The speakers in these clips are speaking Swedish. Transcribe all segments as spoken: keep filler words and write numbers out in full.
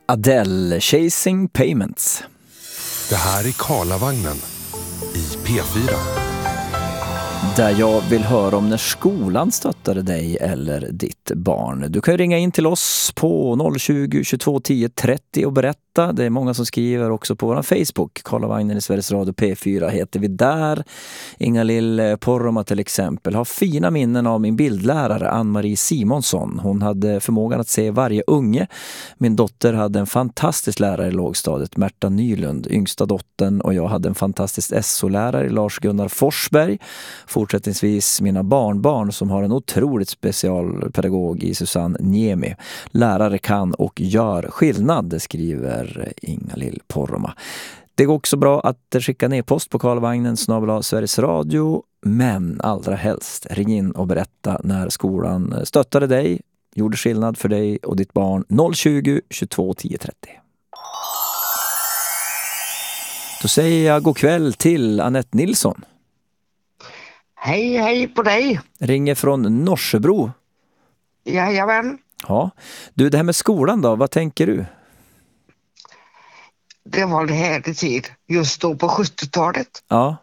Adele, Chasing Payments. Det här är Karlavagnen i P fyra. Där jag vill höra om när skolan stöttade dig eller ditt barn. Du kan ringa in till oss på noll tjugo, tjugotvå, tio, trettio och berätta. Det är många som skriver också på vår Facebook. Karlavagnen i Sveriges Radio P fyra heter vi där. Inga-Lill Porroma till exempel har fina minnen av min bildlärare Ann-Marie Simonsson. Hon hade förmågan att se varje unge. Min dotter hade en fantastisk lärare i lågstadiet, Märta Nylund, yngsta dottern, och jag hade en fantastisk S O-lärare, Lars-Gunnar Forsberg. Fortsättningsvis mina barnbarn som har en otroligt specialpedagog i Susanne Niemi. Lärare kan och gör skillnad, det skriver Inga-Lill Porroma. Det går också bra att skicka ner post på Karlavagnen snabel-a Sveriges Radio, men allra helst ring in och berätta när skolan stöttade dig, gjorde skillnad för dig och ditt barn. Noll tjugo, tjugotvå, tio, trettio. Då säger jag god kväll till Anette Nilsson. Hej, hej på dig. Ringer från Norsebro. Jajamän. Ja. Du, det här med skolan då, vad tänker du? Det var det här i tid, just då på sjuttiotalet. Ja.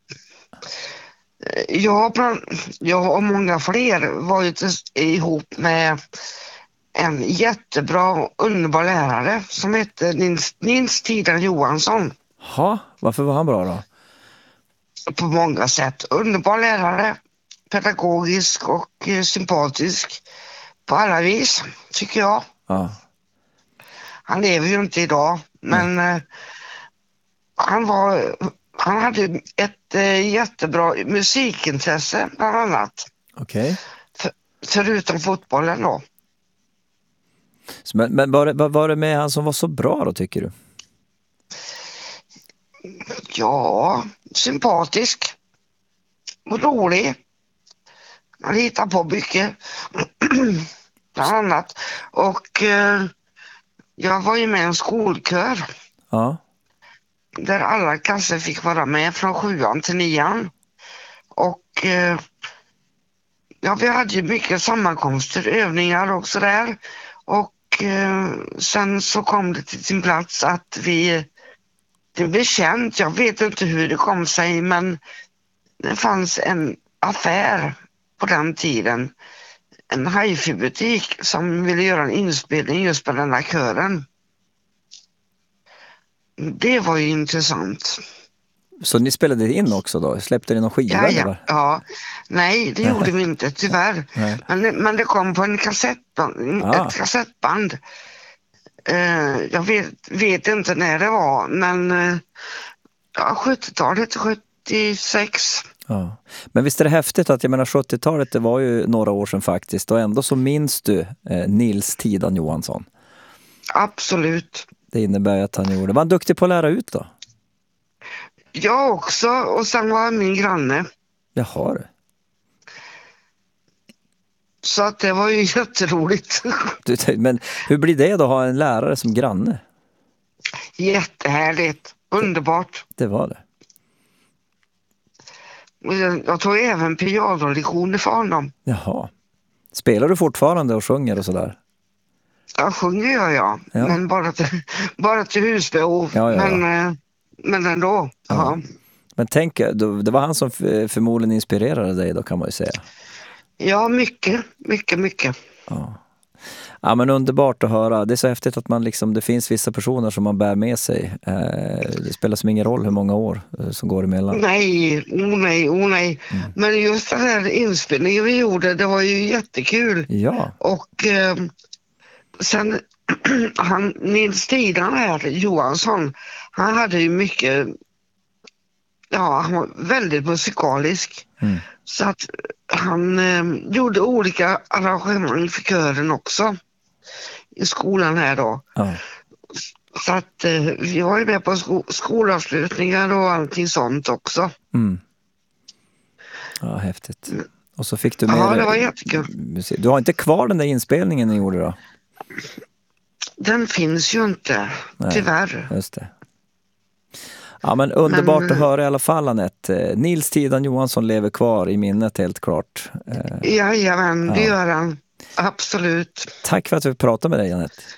Jag, jag och många fler var ju ihop med en jättebra, underbar lärare som hette Nils, Nils Tidan Johansson. Ja, varför var han bra då? På många sätt. Underbar lärare, pedagogisk och eh, sympatisk på alla vis, tycker jag. Ja. Han lever ju inte idag, men mm. eh, han var han hade ett eh, jättebra musikintresse bland annat. Okej. Okay. För, förutom fotbollen då. Men, men var, det, var det med han som var så bra då, tycker du? Ja, sympatisk och rolig. Man hittar på mycket bland annat. Och eh, jag var ju med i en skolkör. Ja. Där alla klasser fick vara med från sjuan till nian. Och eh, ja, vi hade ju mycket sammankomster, övningar och sådär. Och eh, sen så kom det till sin plats att vi det blev känt, jag vet inte hur det kom sig, men det fanns en affär på den tiden, en hi-fi-butik som ville göra en inspelning just på den här kören. Det var ju intressant. Så ni spelade in också då? Släppte ni någon skiva? Ja, ja. Eller? ja. Nej, det gjorde vi inte, tyvärr. Men det, men det kom på en kassettband, ah. ett kassettband. Uh, jag vet, vet inte när det var, men uh, ja, sjuttiotalet, sjuttiosex. Ja. Men visst är det häftigt att, jag menar, sjuttiotalet, det var ju några år sedan faktiskt, och ändå så minns du eh, Nils Tidan Johansson. Absolut. Det innebär att han gjorde. Var han duktig på att lära ut då? Jag också, och sen var han min granne. Jaha det. Så att det var ju jätteroligt. Du, men hur blir det då att ha en lärare som granne? Jättehärligt. Underbart. Det, det var det. Jag, jag tog även pianolektioner för honom. Jaha. Spelar du fortfarande och sjunger och sådär? Jag sjunger jag, ja. ja. Men bara till, bara till husbehov. Ja, ja, ja. Men, men ändå. Ja. Ja. Men tänk, det var han som förmodligen inspirerade dig då, kan man ju säga. Ja, mycket, mycket, mycket. Ja. Ja, men underbart att höra. Det är så häftigt att man liksom, det finns vissa personer som man bär med sig. Eh, det spelar som ingen roll hur många år eh, som går emellan. Nej, oh nej, oh nej. Mm. Men just den här inspelningen vi gjorde, det var ju jättekul. Ja. Och eh, sen han, Nils Tidan här, Johansson, han hade ju mycket, ja, han var väldigt musikalisk. Mm. Så att han eh, gjorde olika arrangemang för kören också i skolan här då. Ja. Så att eh, vi var ju med på sko- skolavslutningar och allting sånt också. Mm. Ja, häftigt. Och så fick du med. Ja, det var jättekul. Du har inte kvar den där inspelningen ni gjorde då? Den finns ju inte, Nej, tyvärr. Just det. Ja, men underbart men, att höra i alla fall, Anette. Nils Tidan Johansson lever kvar i minnet, helt klart. Jajamän, det ja. gör han. Absolut. Tack för att vi pratade med dig, Anette.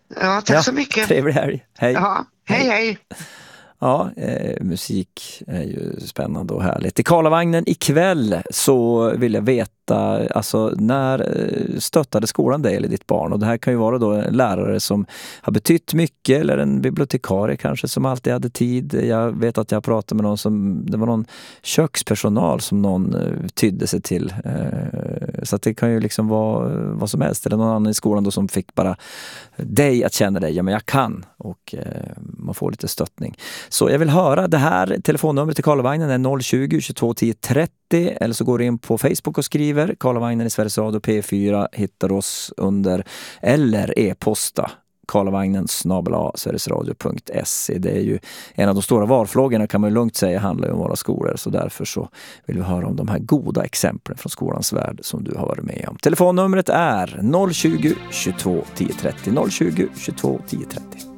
Ja, tack Ja, så mycket. Trevlig helg. Hej. Ja, hej hej. Ja, eh, musik är ju spännande och härligt. I Karlavagnen ikväll så vill jag veta, alltså när eh, stöttade skolan dig eller ditt barn? Och det här kan ju vara då en lärare som har betytt mycket eller en bibliotekarie kanske som alltid hade tid. Jag vet att jag pratade med någon som, det var någon kökspersonal som någon eh, tydde sig till. Eh, så att det kan ju liksom vara vad som helst. Eller någon annan i skolan då som fick bara dig att känna dig, ja men jag kan. Och eh, man får lite stöttning. Så jag vill höra det här. Telefonnumret till Karlavagnen är noll tjugo, tjugotvå, tio, trettio. Eller så går du in på Facebook och skriver Karlavagnen i Sveriges Radio P fyra. Hittar oss under eller e-posta karlavagnen snabel-a sverigesradio punkt se. Det är ju en av de stora valfrågorna, kan man ju lugnt säga, handlar om våra skolor. Så därför så vill vi höra om de här goda exemplen från skolans värld som du har varit med om. Telefonnumret är noll tjugo, tjugotvå, tio, trettio. noll tjugo, tjugotvå, tio, trettio.